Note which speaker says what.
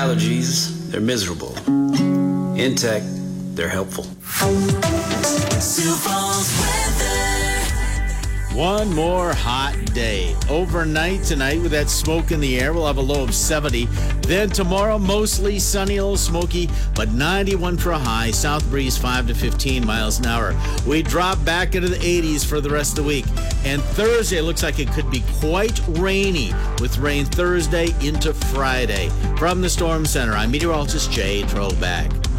Speaker 1: allergies, they're miserable. In tech, they're helpful.
Speaker 2: Sioux Falls weather.
Speaker 3: One more hot day. Overnight tonight with that smoke in the air, we'll have a low of 70. Then tomorrow, mostly sunny, a little smoky, but 91 for a high. South breeze 5 to 15 miles an hour. We drop back into the 80s for the rest of the week. And Thursday looks like it could be quite rainy, with rain Thursday into Friday. From the Storm Center, I'm meteorologist Jay Trollback.